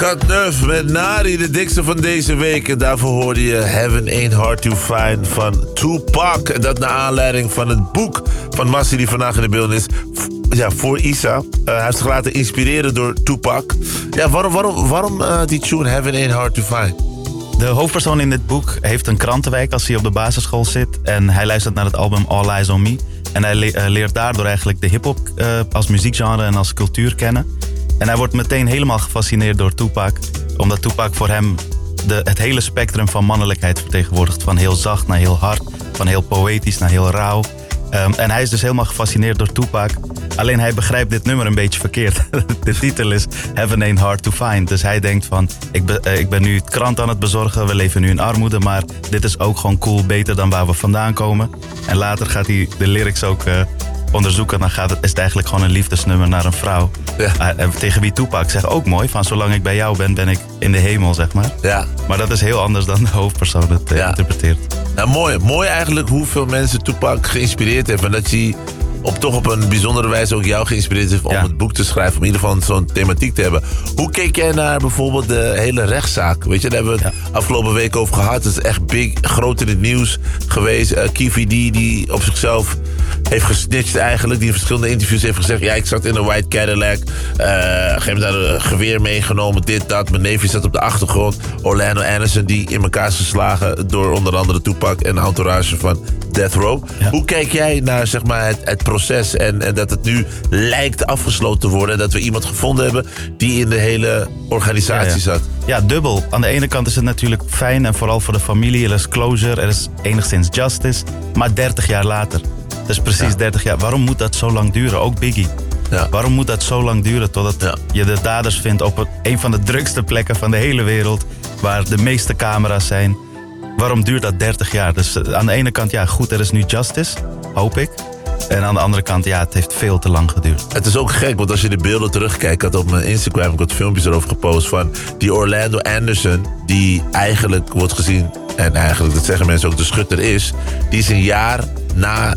Kat9 met Nari, de dikste van deze week. En daarvoor hoorde je Heaven Ain't Hard To Find van Tupac. En dat naar aanleiding van het boek van Massi die vandaag in de beeld is. Voor Issa. Hij heeft zich laten inspireren door Tupac. Ja, waarom die tune Heaven Ain't Hard To Find? De hoofdpersoon in dit boek heeft een krantenwijk als hij op de basisschool zit. En hij luistert naar het album All Eyes On Me. En hij leert daardoor eigenlijk de hiphop als muziekgenre en als cultuur kennen. En hij wordt meteen helemaal gefascineerd door Tupac. Omdat Tupac voor hem het hele spectrum van mannelijkheid vertegenwoordigt. Van heel zacht naar heel hard. Van heel poëtisch naar heel rauw. En hij is dus helemaal gefascineerd door Tupac. Alleen hij begrijpt dit nummer een beetje verkeerd. De titel is Heaven Ain't Hard To Find. Dus hij denkt van, ik ben nu het krant aan het bezorgen. We leven nu in armoede, maar dit is ook gewoon cool. Beter dan waar we vandaan komen. En later gaat hij de lyrics ook onderzoeken. Dan is het eigenlijk gewoon een liefdesnummer naar een vrouw. Ja. Tegen wie Tupac zegt ook mooi. Van zolang ik bij jou ben, ben ik in de hemel, zeg maar. Ja. Maar dat is heel anders dan de hoofdpersoon het interpreteert. Nou, mooi eigenlijk hoeveel mensen Tupac geïnspireerd hebben. En dat hij toch op een bijzondere wijze ook jou geïnspireerd heeft om het boek te schrijven. Om in ieder geval zo'n thematiek te hebben. Hoe keek jij naar bijvoorbeeld de hele rechtszaak? Weet je, daar hebben we het afgelopen week over gehad. Het is echt groot in het nieuws geweest. Keffi D, die op zichzelf heeft gesnitcht eigenlijk. Die in verschillende interviews heeft gezegd, ja, ik zat in een white Cadillac. Op een gegeven moment daar een geweer meegenomen. Dit, dat. Mijn neefje zat op de achtergrond. Orlando Anderson, die in elkaar is geslagen door onder andere Tupac en de entourage van Death Row. Ja. Hoe kijk jij naar, zeg maar, het proces en dat het nu lijkt afgesloten te worden en dat we iemand gevonden hebben die in de hele organisatie zat? Ja, dubbel. Aan de ene kant is het natuurlijk fijn en vooral voor de familie. Er is closure, er is enigszins justice. Maar 30 jaar later. Dus precies 30 jaar. Waarom moet dat zo lang duren? Ook Biggie. Ja. Waarom moet dat zo lang duren totdat je de daders vindt op een van de drukste plekken van de hele wereld, waar de meeste camera's zijn? Waarom duurt dat 30 jaar? Dus aan de ene kant, goed, er is nu justice, hoop ik. En aan de andere kant, het heeft veel te lang geduurd. Het is ook gek, want als je de beelden terugkijkt, ik had op mijn Instagram wat filmpjes erover gepost van die Orlando Anderson, die eigenlijk wordt gezien, en eigenlijk, dat zeggen mensen ook, de schutter is, die is een jaar na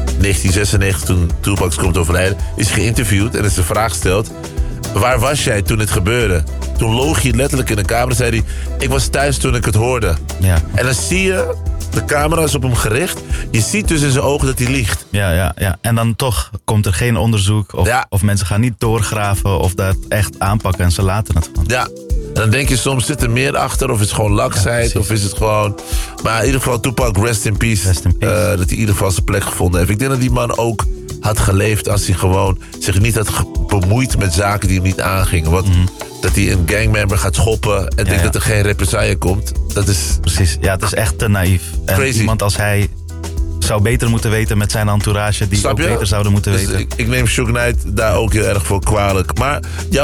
1996, toen Tupac komt overlijden, is geïnterviewd en is de vraag gesteld: waar was jij toen het gebeurde? Toen loog hij letterlijk in de camera, zei hij, ik was thuis toen ik het hoorde. Ja. En dan zie je, de camera is op hem gericht. Je ziet dus in zijn ogen dat hij liegt. Ja. En dan toch komt er geen onderzoek. Of mensen gaan niet doorgraven of dat echt aanpakken en ze laten het gewoon. Ja. En dan denk je soms, zit er meer achter? Of is het gewoon laksheid? Of is het gewoon... Maar in ieder geval, Tupac, rest in peace. Dat hij in ieder geval zijn plek gevonden heeft. Ik denk dat die man ook had geleefd als hij gewoon zich niet had bemoeid met zaken die hem niet aangingen. Want dat hij een gangmember gaat schoppen en denkt dat er geen represaille komt, dat is... Precies, het is echt te naïef. En crazy. Iemand als hij zou beter moeten weten met zijn entourage, die ook beter zouden moeten weten. Ik neem Suge Knight daar ook heel erg voor kwalijk. Maar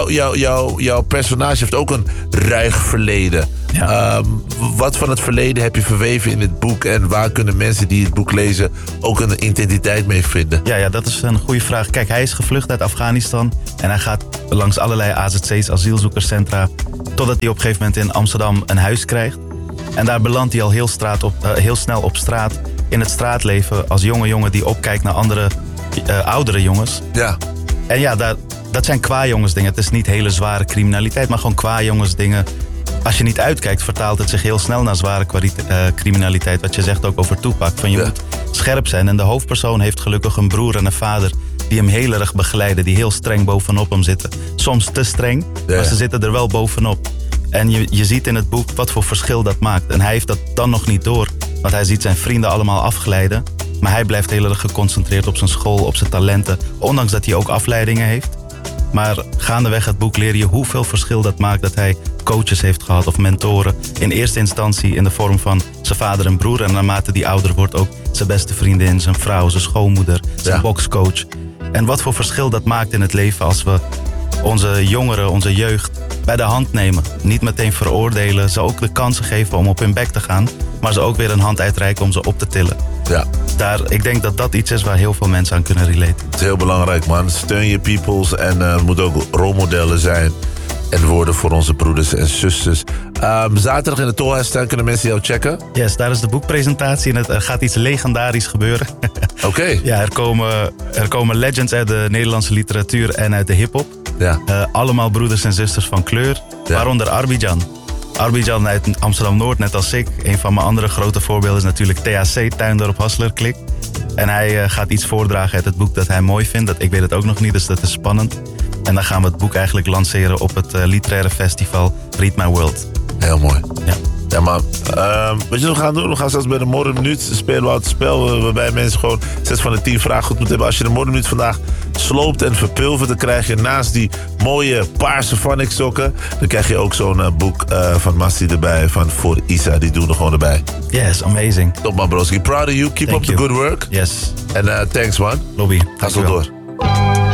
jouw personage heeft ook een ruig verleden. Ja. Wat van het verleden heb je verweven in het boek? En waar kunnen mensen die het boek lezen ook een identiteit mee vinden? Ja, dat is een goede vraag. Kijk, hij is gevlucht uit Afghanistan. En hij gaat langs allerlei AZC's, asielzoekerscentra, totdat hij op een gegeven moment in Amsterdam een huis krijgt. En daar belandt hij al heel snel op straat. In het straatleven als jonge jongen die opkijkt naar andere oudere jongens. Ja. En dat zijn kwajongensdingen. Het is niet hele zware criminaliteit, maar gewoon kwajongensdingen. Als je niet uitkijkt, vertaalt het zich heel snel naar zware criminaliteit. Wat je zegt ook over Tupac. Van je moet scherp zijn. En de hoofdpersoon heeft gelukkig een broer en een vader die hem heel erg begeleiden. Die heel streng bovenop hem zitten. Soms te streng, maar ze zitten er wel bovenop. En je ziet in het boek wat voor verschil dat maakt. En hij heeft dat dan nog niet door. Want hij ziet zijn vrienden allemaal afglijden. Maar hij blijft heel erg geconcentreerd op zijn school, op zijn talenten. Ondanks dat hij ook afleidingen heeft. Maar gaandeweg het boek leer je hoeveel verschil dat maakt. Dat hij coaches heeft gehad of mentoren. In eerste instantie in de vorm van zijn vader en broer. En naarmate die ouder wordt ook zijn beste vriendin, zijn vrouw, zijn schoonmoeder, zijn bokscoach. En wat voor verschil dat maakt in het leven als we onze jongeren, onze jeugd bij de hand nemen. Niet meteen veroordelen, ze ook de kansen geven om op hun bek te gaan. Maar ze ook weer een hand uitreiken om ze op te tillen. Ja. Ik denk dat dat iets is waar heel veel mensen aan kunnen relaten. Het is heel belangrijk, man. Steun je peoples en er moet ook rolmodellen zijn. En worden voor onze broeders en zusters. Zaterdag in de Tolhuistuin kunnen mensen jou checken? Yes, daar is de boekpresentatie en er gaat iets legendarisch gebeuren. Oké. Ja, er komen legends uit de Nederlandse literatuur en uit de hiphop. Ja. Allemaal broeders en zusters van kleur. Ja. Waaronder Arbidjan. Arbidjan uit Amsterdam-Noord, net als ik. Een van mijn andere grote voorbeelden is natuurlijk THC, Tuindorp Hassler Klik. En hij gaat iets voordragen uit het boek dat hij mooi vindt. Ik weet het ook nog niet, dus dat is spannend. En dan gaan we het boek eigenlijk lanceren op het literaire festival Read My World. Heel mooi. Ja. Ja, maar wat je nog gaan doen, we gaan straks bij de Morgenminuut spelen we het spel waarbij mensen gewoon 6 van de 10 vragen goed moeten hebben. Als je de Morgenminuut vandaag sloopt en verpulvert, dan krijg je naast die mooie paarse Vanik sokken, dan krijg je ook zo'n boek van Massi erbij, van Voor Isa, die doen er gewoon erbij. Yes, amazing. Top man, broski. Proud of you. Keep up the good work. Yes. En thanks man. Lobby. Ga zo door.